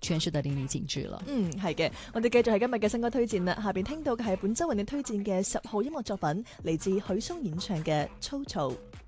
詮釋得淋漓盡致了。 係嘅，我哋繼續係今日嘅新歌推薦啦。下邊聽到嘅係本周為你推薦嘅10號音樂作品，嚟自許嵩演唱嘅《粗糙》。